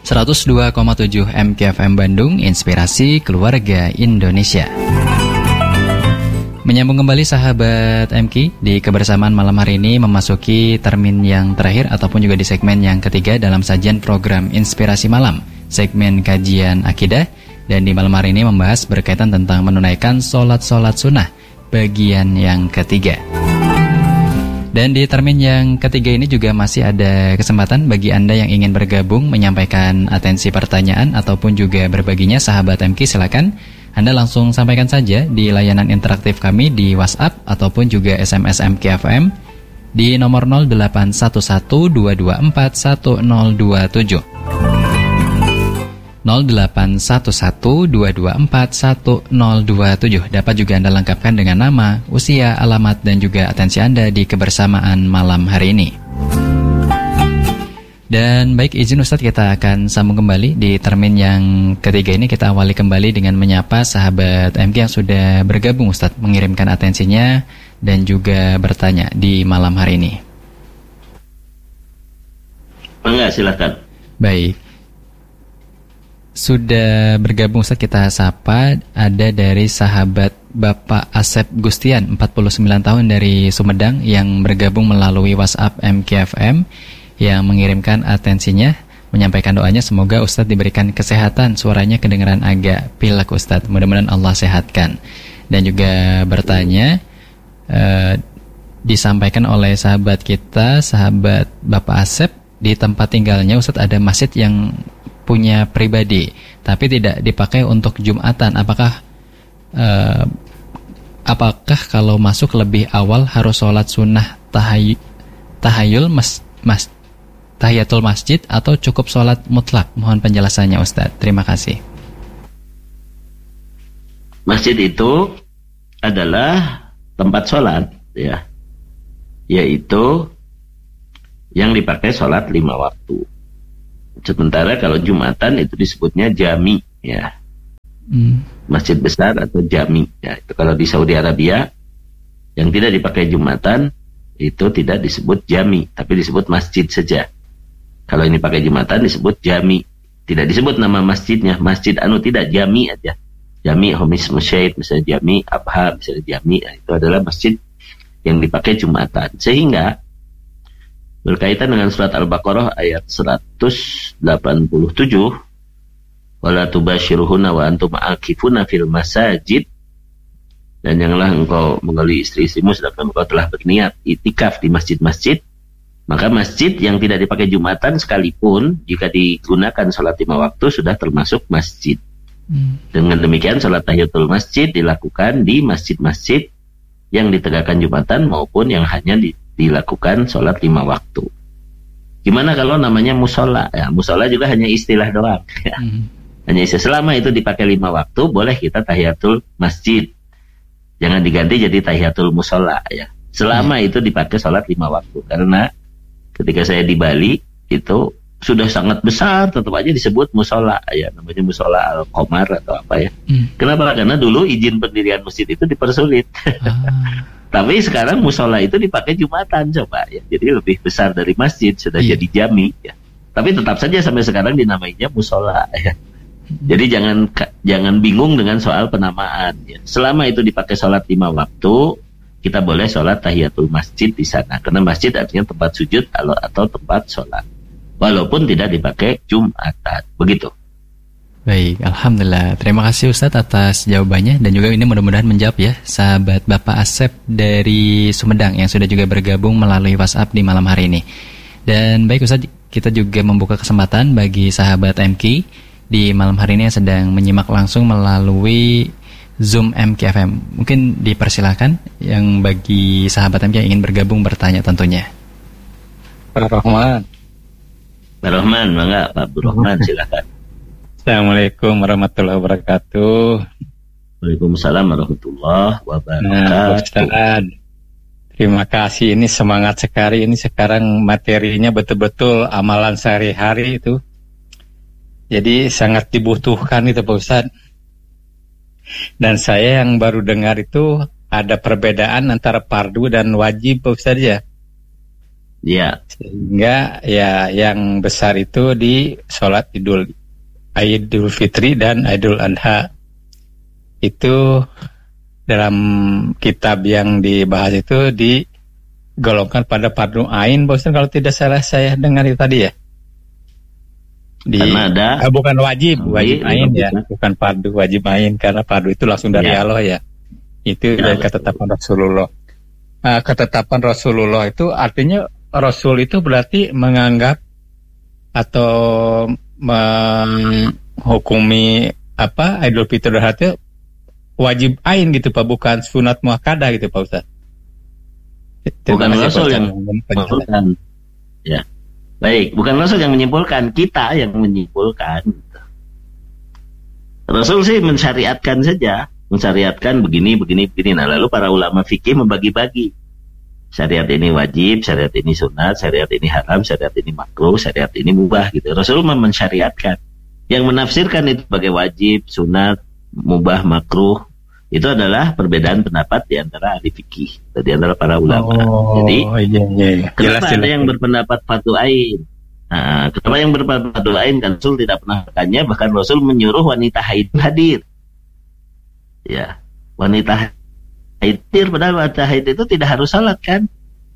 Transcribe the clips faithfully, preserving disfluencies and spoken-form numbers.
seratus dua koma tujuh M K F M Bandung, Inspirasi Keluarga Indonesia. Menyambung kembali sahabat M K, di kebersamaan malam hari ini memasuki termin yang terakhir ataupun juga di segmen yang ketiga dalam sajian program Inspirasi Malam, segmen kajian akidah. Dan di malam hari ini membahas berkaitan tentang menunaikan sholat-sholat sunnah bagian yang ketiga. Dan di termin yang ketiga ini juga masih ada kesempatan bagi Anda yang ingin bergabung, menyampaikan atensi pertanyaan ataupun juga berbaginya. Sahabat M K, silakan Anda langsung sampaikan saja di layanan interaktif kami di WhatsApp ataupun juga S M S M K F M di nomor nol delapan satu satu dua dua empat satu nol dua tujuh. nol delapan satu satu dua dua empat satu nol dua tujuh. Dapat juga Anda lengkapkan dengan nama, usia, alamat, dan juga atensi Anda di kebersamaan malam hari ini. Dan baik, izin Ustadz, kita akan sambung kembali di termin yang ketiga ini. Kita awali kembali dengan menyapa sahabat M K yang sudah bergabung, Ustadz, mengirimkan atensinya dan juga bertanya di malam hari ini. Enggak, silakan. Baik. Sudah bergabung, Ustaz, kita sapa. Ada dari sahabat Bapak Asep Gustian, empat puluh sembilan tahun dari Sumedang, yang bergabung melalui WhatsApp M K F M, yang mengirimkan atensinya, menyampaikan doanya semoga Ustadz diberikan kesehatan. Suaranya kedengaran agak pilek, Ustadz, mudah-mudahan Allah sehatkan. Dan juga bertanya, eh, disampaikan oleh sahabat kita, sahabat Bapak Asep, di tempat tinggalnya Ustadz ada masjid yang punya pribadi, tapi tidak dipakai untuk Jumatan. Apakah uh, apakah kalau masuk lebih awal harus sholat sunnah tahay, tahayul mas, mas, tahiyatul masjid atau cukup sholat mutlak? Mohon penjelasannya, Ustadz. Terima kasih. Masjid itu adalah tempat sholat, ya, yaitu yang dipakai sholat lima waktu. Sementara kalau Jumatan itu disebutnya jami, ya, hmm. masjid besar atau jami, ya. Itu kalau di Saudi Arabia yang tidak dipakai Jumatan itu tidak disebut jami, tapi disebut masjid saja. Kalau ini pakai Jumatan disebut jami, tidak disebut nama masjidnya, masjid anu tidak, jami aja. Jami Homis Musyid, misalnya jami Abha, misalnya jami, ya, itu adalah masjid yang dipakai Jumatan. Sehingga berkaitan dengan surat Al-Baqarah ayat seratus delapan puluh tujuh, wala tubashiruhunna wa antum aqifuna fil masajid, dan janganlah engkau menggali istri-istrimu sedangkan engkau telah berniat itikaf di masjid-masjid. Maka masjid yang tidak dipakai Jumatan sekalipun jika digunakan sholat lima waktu sudah termasuk masjid. hmm. Dengan demikian sholat tahiyatul masjid dilakukan di masjid-masjid yang ditegakkan Jumatan maupun yang hanya di dilakukan sholat lima waktu. Gimana kalau namanya musola? Ya, musola juga hanya istilah doang. Ya. Hmm. Hanya istilah. Selama itu dipakai lima waktu, boleh kita tahiyatul masjid. Jangan diganti jadi tahiyatul musola. Ya. Selama hmm. itu dipakai sholat lima waktu. Karena ketika saya di Bali itu sudah sangat besar, tetap aja disebut musola. Ya, namanya musola Al-Qamar atau apa ya. Hmm. Kenapa? Karena dulu izin pendirian masjid itu dipersulit. Ah. Tapi sekarang musola itu dipakai Jumatan, coba ya. Jadi lebih besar dari masjid, sudah yeah. jadi jami ya. Tapi tetap saja sampai sekarang dinamainya musola ya. Jadi jangan jangan bingung dengan soal penamaan ya. Selama itu dipakai sholat lima waktu, kita boleh sholat tahiyatul masjid di sana. Karena masjid artinya tempat sujud atau, atau tempat sholat. Walaupun tidak dipakai Jumatan. Begitu. Baik, Alhamdulillah. Terima kasih Ustadz atas jawabannya. Dan juga ini mudah-mudahan menjawab ya sahabat Bapak Asep dari Sumedang yang sudah juga bergabung melalui WhatsApp di malam hari ini. Dan baik Ustadz, kita juga membuka kesempatan bagi sahabat M K di malam hari ini yang sedang menyimak langsung melalui Zoom M K F M. Mungkin dipersilakan yang bagi sahabat M K yang ingin bergabung bertanya tentunya. Pak Rahman. Pak Rahman, bangga Pak Rahman, silakan. Assalamualaikum warahmatullahi wabarakatuh. Waalaikumsalam warahmatullahi wabarakatuh. Nah, terima kasih, ini semangat sekali. Ini sekarang materinya betul-betul amalan sehari-hari itu. Jadi sangat dibutuhkan itu Pak Ustadz. Dan saya yang baru dengar itu ada perbedaan antara fardu dan wajib Pak Ustadz ya. Ya. Sehingga ya yang besar itu di sholat Idul Idul Fitri dan Idul Adha. Itu dalam kitab yang dibahas itu digolongkan pada fardu ain, Pak Ustaz, kalau tidak salah saya dengar itu tadi ya. Di, karena ada eh, bukan wajib, wajib di, ain di, ya, bukan fardu, wajib ain, karena fardu itu langsung dari ya. Allah ya. Itu ya, dari ketetapan Rasulullah. Uh, ketetapan Rasulullah itu artinya Rasul itu berarti menganggap atau menghukumi apa Idul Fitri dan Adha wajib ain gitu Pak, bukan sunat muakkadah gitu Pak Ustaz. Bukan Rasul yang menyimpulkan. Ya. Baik, bukan Rasul yang menyimpulkan, kita yang menyimpulkan. Rasul sih mensyariatkan saja, mensyariatkan begini, begini, begini. Nah, lalu para ulama fikih membagi-bagi. Syariat ini wajib, syariat ini sunat, syariat ini haram, syariat ini makruh, syariat ini mubah gitu. Rasul mensyariatkan. Yang menafsirkan itu sebagai wajib, sunat, mubah, makruh, itu adalah perbedaan pendapat di antara ahli fikih, di antara para ulama. Oh, Jadi, iya, iya, iya. kenapa Jelas, ada jelas. yang berpendapat fardu ain? Nah, kenapa yang berpendapat fardu ain? Kan Rasul tidak pernah melakukannya, bahkan Rasul menyuruh wanita haid hadir. Ya, wanita hadir, padahal wanita haid itu tidak harus salat kan?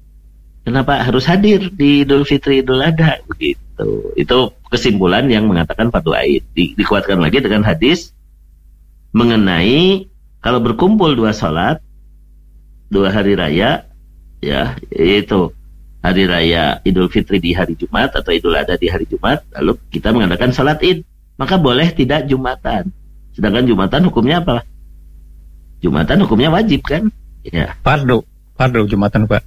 Kenapa harus hadir di Idul Fitri, Idul Adha? Begitu. Itu kesimpulan yang mengatakan fardu ain. Di, dikuatkan lagi dengan hadis mengenai kalau berkumpul dua salat, dua hari raya, ya, yaitu hari raya Idul Fitri di hari Jumat atau Idul Adha di hari Jumat, lalu kita mengadakan salat Id, maka boleh tidak Jumatan. Sedangkan Jumatan hukumnya apa? Jumatan hukumnya wajib kan? Ya. Fardu, fardu Jumatan Pak.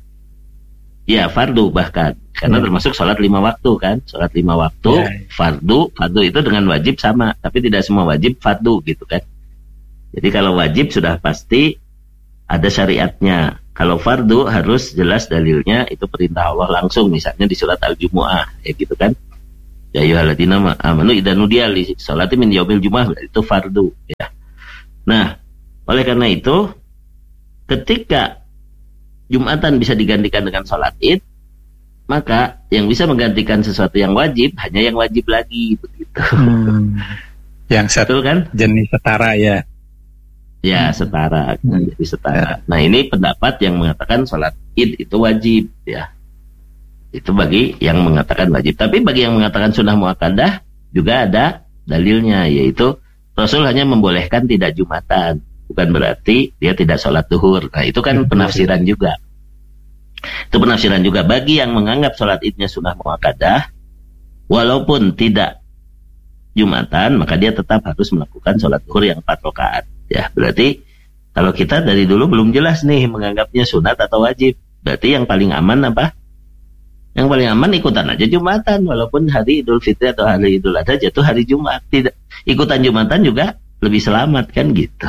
Ya, fardu bahkan. Karena ya. termasuk sholat lima waktu kan. Sholat lima waktu, ya. fardu. Fardu itu dengan wajib sama. Tapi tidak semua wajib fardu gitu kan. Jadi kalau wajib sudah pasti ada syariatnya. Kalau fardu harus jelas dalilnya, itu perintah Allah langsung. Misalnya di surat Al-Jumu'ah. Ya gitu kan. Ya ayyuhalladzina amanu idza nudiya li sholati min yaumil jumu'ah, itu fardu. Ya. Nah, oleh karena itu, ketika Jumatan bisa digantikan dengan sholat Id, maka yang bisa menggantikan sesuatu yang wajib hanya yang wajib lagi begitu. Hmm. Yang satu kan jenis setara ya. Ya, setara, hmm. jadi setara. Nah, ini pendapat yang mengatakan sholat Id itu wajib ya. Itu bagi yang mengatakan wajib. Tapi bagi yang mengatakan sunnah muakkadah juga ada dalilnya, yaitu Rasul hanya membolehkan tidak Jumatan. Bukan berarti dia tidak sholat duhur. Nah, itu kan penafsiran juga. Itu penafsiran juga. Bagi yang menganggap sholat idnya sunnah muakkadah, walaupun tidak Jumatan, maka dia tetap harus melakukan sholat duhur yang empat rakaat. Ya, berarti kalau kita dari dulu belum jelas nih menganggapnya sunat atau wajib. Berarti yang paling aman apa? Yang paling aman ikutan aja Jumatan, walaupun hari Idul Fitri atau hari Idul Adha jatuh hari Jumat. Tidak ikutan Jumatan juga lebih selamat kan gitu.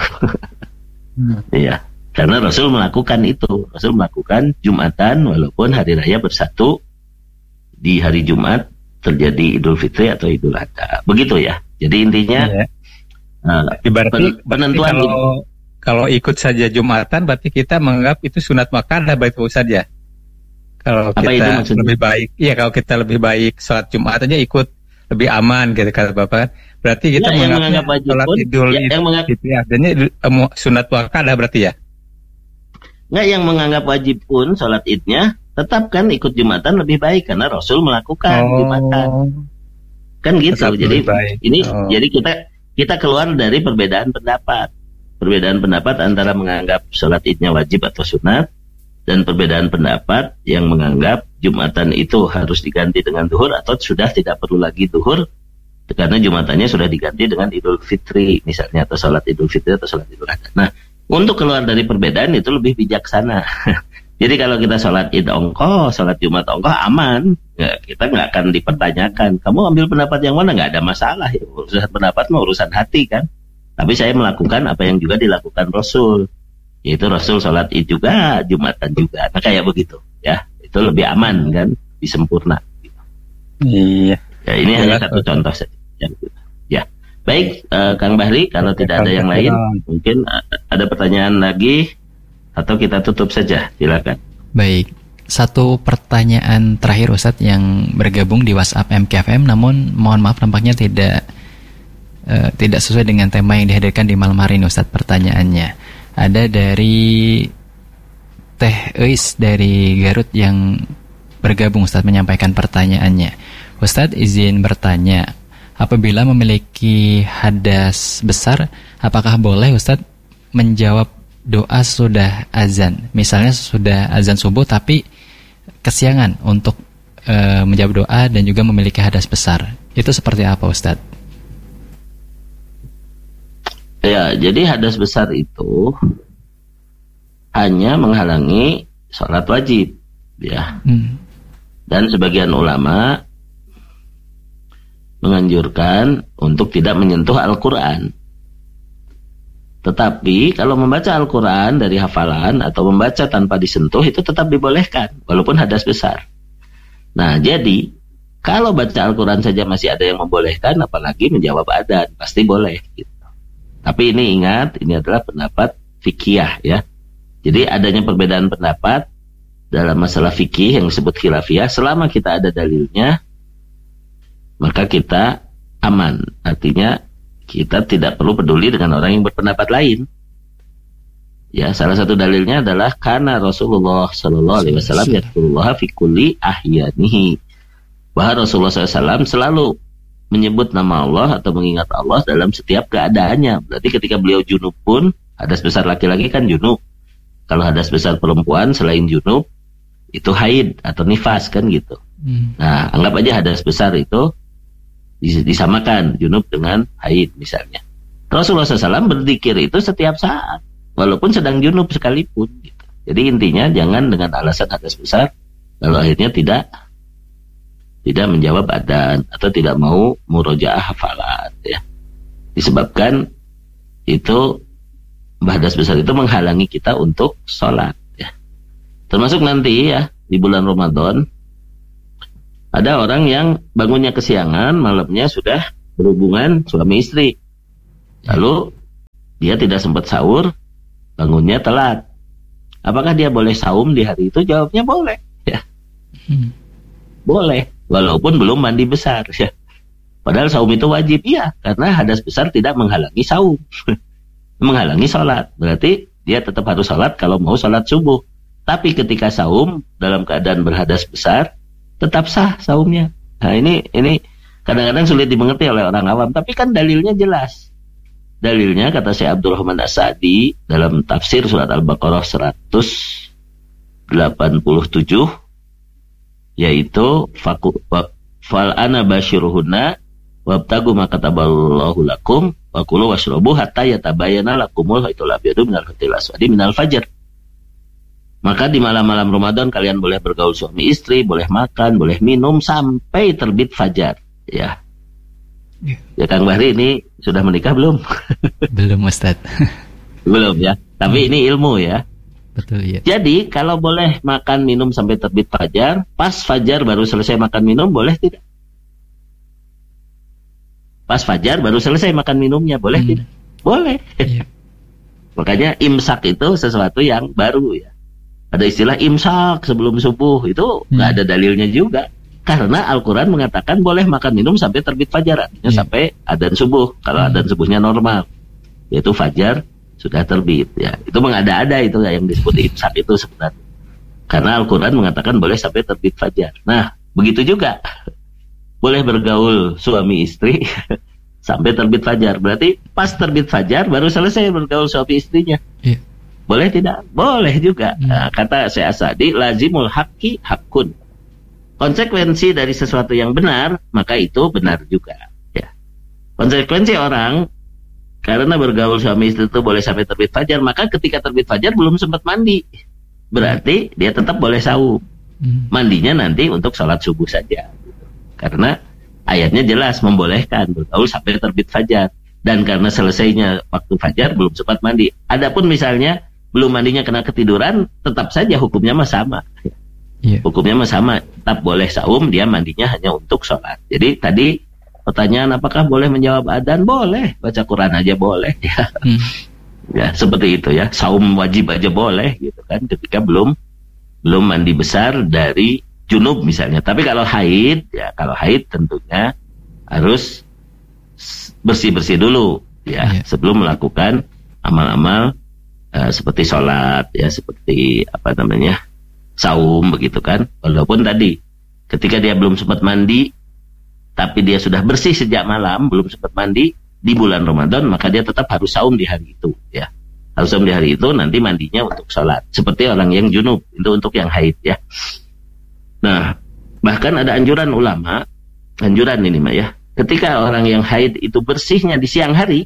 Iya, hmm. Karena Rasul melakukan itu. Rasul melakukan Jumatan walaupun hari raya bersatu di hari Jumat terjadi Idul Fitri atau Idul Adha. Begitu ya. Jadi intinya ya. uh, berarti, penentuan berarti kalau, kalau ikut saja Jumatan berarti kita menganggap itu sunat muakkadah baik saja. Kalau apa kita itu lebih baik, iya kalau kita lebih baik sholat Jumat aja ikut lebih aman gitu kata Bapak kan. Berarti kita ya, menganggap sholat pun, Idul ya, yang menganggap, itu artinya um, sunat muakkadah berarti ya? Nggak, yang menganggap wajib pun sholat idnya tetap kan ikut Jumatan lebih baik karena Rasul melakukan oh, Jumatan. Kan gitu. Jadi ini oh. jadi kita kita keluar dari perbedaan pendapat. Perbedaan pendapat antara menganggap sholat idnya wajib atau sunat dan perbedaan pendapat yang menganggap Jumatan itu harus diganti dengan duhur atau sudah tidak perlu lagi duhur karena Jumatannya sudah diganti dengan Idul Fitri misalnya, atau sholat Idul Fitri atau sholat Idul Adha. Nah, untuk keluar dari perbedaan itu lebih bijaksana. Jadi kalau kita sholat Id ongkoh, sholat Jumat ongkoh aman, ya, kita nggak akan dipertanyakan. Kamu ambil pendapat yang mana? Nggak ada masalah. Ya, urusan pendapat mah urusan hati kan. Tapi saya melakukan apa yang juga dilakukan Rasul, yaitu Rasul sholat Id juga, Jumatan juga. Nah kayak begitu, ya. Itu lebih aman kan, lebih sempurna. Iya. Ya, ini hanya satu contoh saja. Ya, baik, uh, Kang Bahri, kalau tidak ada yang lain, mungkin uh, ada pertanyaan lagi atau kita tutup saja, silakan. Baik, satu pertanyaan terakhir Ustadz yang bergabung di WhatsApp M K F M, namun mohon maaf nampaknya tidak uh, tidak sesuai dengan tema yang dihadirkan di malam hari ini Ustadz. Pertanyaannya ada dari Teh Eis dari Garut yang bergabung Ustadz, menyampaikan pertanyaannya. Ustadz izin bertanya, apabila memiliki hadas besar, apakah boleh Ustadz menjawab doa sudah azan? Misalnya sudah azan subuh tapi kesiangan untuk e, menjawab doa dan juga memiliki hadas besar. Itu seperti apa Ustadz? Ya, jadi hadas besar itu hanya menghalangi sholat wajib, ya. Hmm. Dan sebagian ulama menganjurkan untuk tidak menyentuh Al-Quran. Tetapi kalau membaca Al-Quran dari hafalan atau membaca tanpa disentuh itu tetap dibolehkan, walaupun hadas besar. Nah, jadi kalau baca Al-Quran saja masih ada yang membolehkan, apalagi menjawab adzan, pasti boleh. Gitu. Tapi ini ingat, ini adalah pendapat fikih ya. Jadi adanya perbedaan pendapat dalam masalah fikih yang disebut khilafiyah, selama kita ada dalilnya, maka kita aman. Artinya kita tidak perlu peduli dengan orang yang berpendapat lain. Ya, salah satu dalilnya adalah karena Rasulullah Sallallahu Alaihi Wasallam yadkurullah fi kulli ahyanihi. Bahwa Rasulullah Sallallahu Alaihi Wasallam selalu menyebut nama Allah atau mengingat Allah dalam setiap keadaannya. Berarti ketika beliau junub pun, hadas besar laki-laki kan junub. Kalau hadas besar perempuan selain junub, itu haid atau nifas kan gitu. Hmm. Nah, anggap aja hadas besar itu disamakan junub dengan haid misalnya. Rasulullah shallallahu alaihi wasallam berzikir itu setiap saat, walaupun sedang junub sekalipun. Gitu. Jadi intinya jangan dengan alasan hadas besar, lalu akhirnya tidak tidak menjawab adzan atau tidak mau murojaah hafalan. Ya. Disebabkan itu hadas besar itu menghalangi kita untuk sholat. Ya. Termasuk nanti ya di bulan Ramadan. Ada orang yang bangunnya kesiangan, malamnya sudah berhubungan suami istri. Lalu dia tidak sempat sahur, bangunnya telat. Apakah dia boleh saum di hari itu? Jawabnya boleh. Ya. Hmm. Boleh, walaupun belum mandi besar. Ya. Padahal saum itu wajib, ya, karena hadas besar tidak menghalangi saum. Menghalangi sholat. Berarti dia tetap harus sholat kalau mau sholat subuh. Tapi ketika saum dalam keadaan berhadas besar, tetap sah saumnya. Nah ini ini kadang-kadang sulit dimengerti oleh orang awam, tapi kan dalilnya jelas. Dalilnya kata Syekh Abdul Rahman As-Sa'di dalam tafsir surat Al-Baqarah seratus delapan puluh tujuh, yaitu fal ana basyiruhunna wabtagu ma kataballahu lakum wa kulu washrabu hatta yatabayyana lakumul khaytul abyadu minal khaytil aswadi minal fajr. Maka di malam-malam Ramadan kalian boleh bergaul suami istri, boleh makan, boleh minum sampai terbit fajar. Ya, ya, ya Kang Bahri ini sudah menikah belum? Belum Ustaz. Belum ya, tapi hmm. ini ilmu ya. Betul ya. Jadi kalau boleh makan minum sampai terbit fajar, pas fajar baru selesai makan minum, boleh tidak? Pas fajar baru selesai makan minumnya, boleh hmm. tidak? Boleh. Ya. Makanya imsak itu sesuatu yang baru ya. Ada istilah imsak sebelum subuh, itu nggak hmm. ada dalilnya juga. Karena Al-Quran mengatakan boleh makan minum sampai terbit fajar, artinya hmm. sampai adzan subuh. Kalau hmm. adzan subuhnya normal, yaitu fajar sudah terbit. Ya, itu mengada-ada itu yang disebut imsak itu sebenarnya. Karena Al-Quran mengatakan boleh sampai terbit fajar. Nah, begitu juga boleh bergaul suami istri sampai terbit fajar. Berarti pas terbit fajar baru selesai bergaul suami istrinya. Yeah. Boleh tidak? Boleh juga. Hmm. Nah, kata Syekh As-Sa'di, lazimul haqqi haqqun. Konsekuensi dari sesuatu yang benar, maka itu benar juga. Ya. Konsekuensi orang, karena bergaul suami istri itu boleh sampai terbit fajar, maka ketika terbit fajar belum sempat mandi. Berarti dia tetap boleh saum. Hmm. Mandinya nanti untuk sholat subuh saja. Karena ayatnya jelas membolehkan bergaul sampai terbit fajar. Dan karena selesainya waktu fajar belum sempat mandi. Adapun misalnya belum mandinya kena ketiduran, tetap saja hukumnya mah sama. Yeah. Hukumnya mah sama, tetap boleh saum, dia mandinya hanya untuk sholat. Jadi tadi pertanyaan apakah boleh menjawab adzan? Boleh, baca Quran aja boleh. Ya, hmm. ya seperti itu ya. Saum wajib aja boleh, gitu kan? Ketika belum belum mandi besar dari junub misalnya. Tapi kalau haid, ya kalau haid tentunya harus bersih-bersih dulu ya yeah. sebelum melakukan amal-amal uh, seperti sholat ya, seperti apa namanya saum begitu kan. Walaupun tadi ketika dia belum sempat mandi tapi dia sudah bersih sejak malam, belum sempat mandi di bulan Ramadan, maka dia tetap harus saum di hari itu ya. Harus saum di hari itu, nanti mandinya untuk sholat. Seperti orang yang junub, itu untuk yang haid ya. Nah, bahkan ada anjuran ulama, anjuran ini mah ya, ketika orang yang haid itu bersihnya di siang hari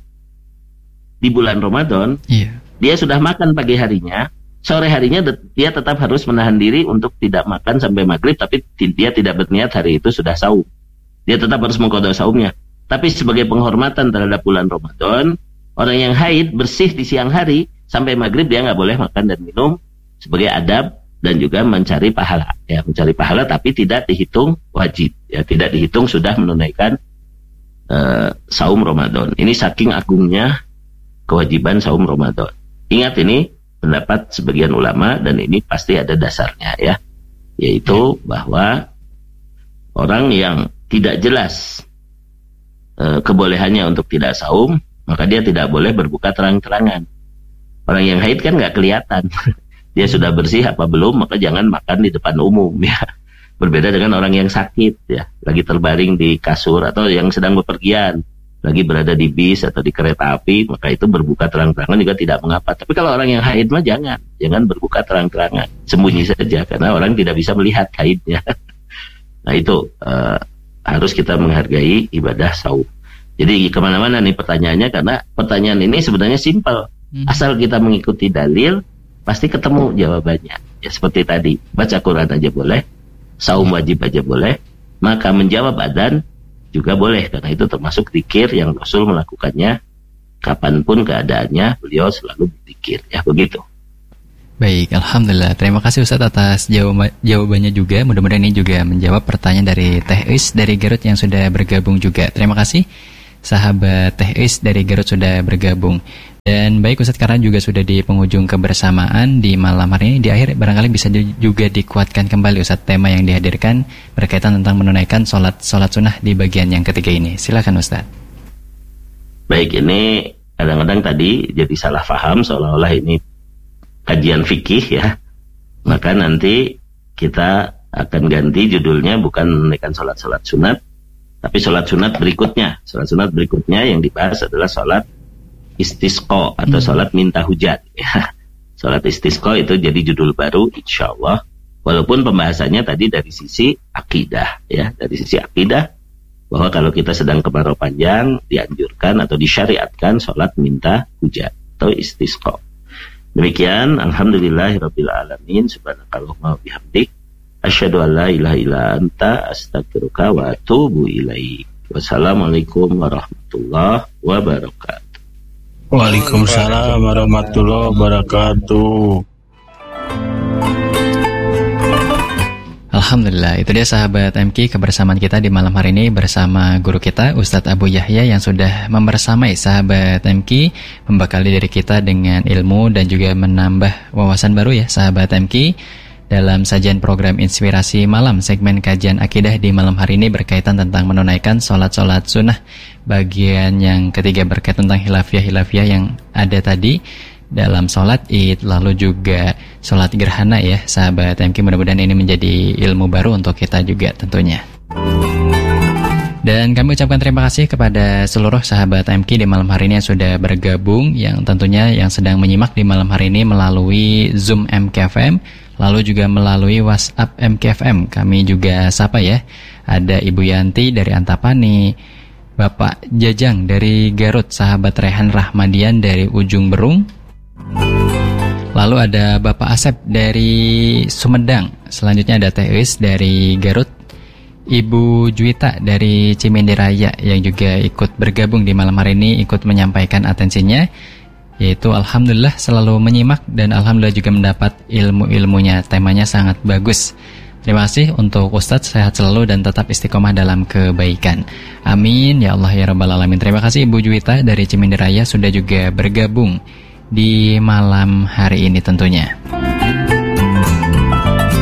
di bulan Ramadan, yeah. dia sudah makan pagi harinya, sore harinya dia tetap harus menahan diri untuk tidak makan sampai maghrib, tapi dia tidak berniat hari itu sudah saum. Dia tetap harus mengqadha saumnya. Tapi sebagai penghormatan terhadap bulan Ramadan, orang yang haid bersih di siang hari sampai maghrib dia nggak boleh makan dan minum sebagai adab dan juga mencari pahala. Ya, mencari pahala tapi tidak dihitung wajib. Ya, tidak dihitung sudah menunaikan uh, saum Ramadan. Ini saking agungnya kewajiban saum Ramadan. Ingat, ini pendapat sebagian ulama dan ini pasti ada dasarnya ya, yaitu bahwa orang yang tidak jelas e, kebolehannya untuk tidak saum, maka dia tidak boleh berbuka terang-terangan. Orang yang haid kan nggak kelihatan dia sudah bersih apa belum, maka jangan makan di depan umum ya. Berbeda dengan orang yang sakit ya, lagi terbaring di kasur atau yang sedang bepergian, lagi berada di bis atau di kereta api, maka itu berbuka terang-terangan juga tidak mengapa. Tapi kalau orang yang haid mah jangan, jangan berbuka terang-terangan, sembunyi saja karena orang tidak bisa melihat haidnya. Nah itu uh, harus kita menghargai ibadah saum. Jadi kemana-mana nih pertanyaannya, karena pertanyaan ini sebenarnya simpel. Hmm. Asal kita mengikuti dalil, pasti ketemu jawabannya. Ya seperti tadi, baca Quran aja boleh, saum wajib aja boleh, maka menjawab adzan juga boleh, karena itu termasuk zikir yang Rasul melakukannya kapanpun keadaannya, beliau selalu berzikir. Ya begitu. Baik, alhamdulillah. Terima kasih Ustaz atas jawab jawabannya juga. Mudah-mudahan ini juga menjawab pertanyaan dari Teh Is dari Garut yang sudah bergabung juga. Terima kasih sahabat Teh Is dari Garut sudah bergabung. Dan baik Ustaz, karena juga sudah di penghujung kebersamaan di malam hari ini, di akhir barangkali bisa juga dikuatkan kembali Ustaz tema yang dihadirkan berkaitan tentang menunaikan sholat sholat sunnah di bagian yang ketiga ini. Silakan Ustaz. Baik, ini kadang-kadang tadi jadi salah paham seolah-olah ini kajian fikih ya, maka nanti kita akan ganti judulnya, bukan menunaikan sholat-sholat sunat, tapi sholat sunat berikutnya. Sholat sunat berikutnya yang dibahas adalah sholat istisqa atau sholat minta hujan ya. Sholat istisqa itu jadi judul baru insya Allah, walaupun pembahasannya tadi dari sisi akidah ya, dari sisi akidah bahwa kalau kita sedang kemarau panjang dianjurkan atau disyariatkan sholat minta hujan atau istisqa. Demikian, alhamdulillahirabbil alamin, subhanakallahumma wa bihamdik, asyhadu an la ilaha illa anta, astaghfiruka wa atubu ilaik. Wassalamualaikum warahmatullahi wabarakatuh. Waalaikumsalam warahmatullahi wabarakatuh. Alhamdulillah, itu dia sahabat M K kebersamaan kita di malam hari ini bersama guru kita Ustadz Abu Yahya yang sudah membersamai sahabat M K, membekali diri kita dengan ilmu dan juga menambah wawasan baru ya sahabat M K dalam sajian program Inspirasi Malam segmen kajian akidah di malam hari ini berkaitan tentang menunaikan sholat-sholat sunnah bagian yang ketiga berkaitan tentang hilafiah-hilafiah yang ada tadi dalam sholat id, lalu juga sholat gerhana ya sahabat M K. Mudah-mudahan ini menjadi ilmu baru untuk kita juga tentunya. Dan kami ucapkan terima kasih kepada seluruh sahabat M K di malam hari ini yang sudah bergabung, yang tentunya yang sedang menyimak di malam hari ini melalui Zoom M K F M, lalu juga melalui WhatsApp M K F M. Kami juga sapa ya, ada Ibu Yanti dari Antapani, Bapak Jajang dari Garut, sahabat Rehan Rahmadian dari Ujung Berung, lalu ada Bapak Asep dari Sumedang, selanjutnya ada Teh Is dari Garut, Ibu Juwita dari Cimindi Raya yang juga ikut bergabung di malam hari ini, ikut menyampaikan atensinya, yaitu alhamdulillah selalu menyimak dan alhamdulillah juga mendapat ilmu-ilmunya. Temanya sangat bagus. Terima kasih untuk Ustadz, sehat selalu dan tetap istiqomah dalam kebaikan. Amin ya Allah ya Rabbal Alamin. Terima kasih Ibu Juwita dari Cimindi Raya sudah juga bergabung di malam hari ini tentunya.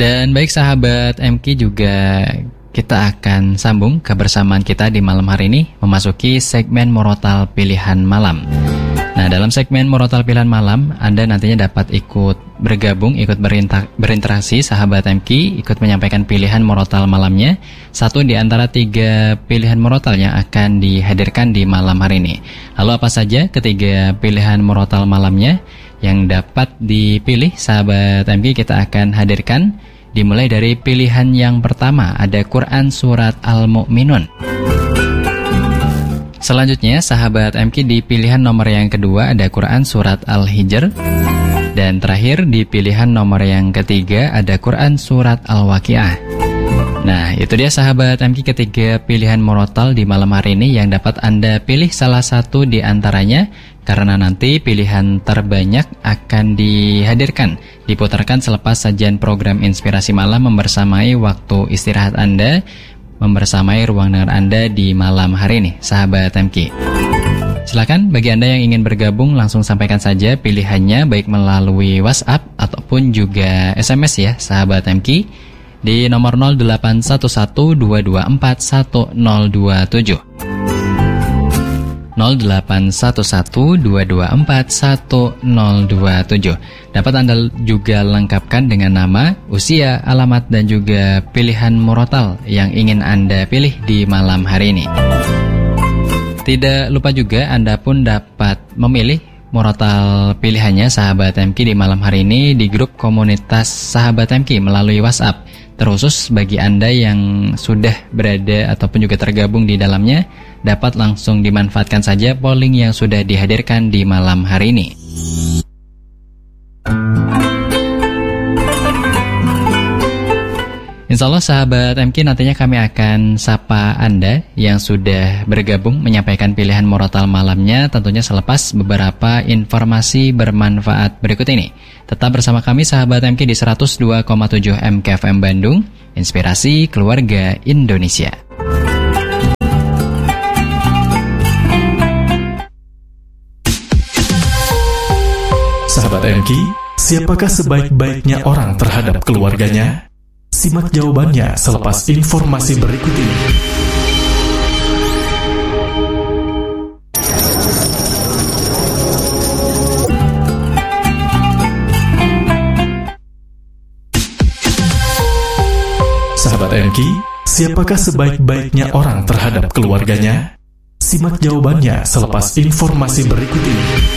Dan baik sahabat M K, juga kita akan sambung kebersamaan kita di malam hari ini memasuki segmen Murotal Pilihan Malam. Nah, dalam segmen Murotal Pilihan Malam, Anda nantinya dapat ikut bergabung, ikut berinter- berinteraksi sahabat M K, ikut menyampaikan pilihan murotal malamnya. Satu di antara tiga pilihan murotal yang akan dihadirkan di malam hari ini. Lalu apa saja ketiga pilihan murotal malamnya yang dapat dipilih sahabat M K, kita akan hadirkan. Dimulai dari pilihan yang pertama, ada Quran Surat Al-Mu'minun. Selanjutnya, sahabat M K, di pilihan nomor yang kedua ada Quran Surat Al-Hijr. Dan terakhir, di pilihan nomor yang ketiga ada Quran Surat Al-Waqiah. Nah, itu dia sahabat M K, ketiga pilihan murotal di malam hari ini yang dapat Anda pilih salah satu di antaranya, karena nanti pilihan terbanyak akan dihadirkan, diputarkan selepas sajian program Inspirasi Malam membersamai waktu istirahat Anda, membersamai ruang dengar Anda di malam hari ini, sahabat M K. Silakan bagi Anda yang ingin bergabung, langsung sampaikan saja pilihannya baik melalui WhatsApp ataupun juga S M S ya, sahabat M K, di nomor nol delapan satu satu dua dua empat satu nol dua tujuh. nol delapan satu satu dua dua empat satu nol dua tujuh. Dapat Anda juga lengkapkan dengan nama, usia, alamat, dan juga pilihan murotal yang ingin Anda pilih di malam hari ini. Tidak lupa juga Anda pun dapat memilih murotal pilihannya sahabat M K di malam hari ini di grup komunitas sahabat M K melalui WhatsApp. Terkhusus bagi Anda yang sudah berada ataupun juga tergabung di dalamnya, dapat langsung dimanfaatkan saja polling yang sudah dihadirkan di malam hari ini. Insya Allah sahabat M K, nantinya kami akan sapa Anda yang sudah bergabung menyampaikan pilihan murotal malamnya, tentunya selepas beberapa informasi bermanfaat berikut ini. Tetap bersama kami sahabat M K di seratus dua koma tujuh M K F M Bandung, Inspirasi Keluarga Indonesia. Sahabat M K, siapakah sebaik-baiknya orang terhadap keluarganya? Simak jawabannya selepas informasi berikut ini. Sahabat M K, siapakah sebaik-baiknya orang terhadap keluarganya? Simak jawabannya selepas informasi berikut ini.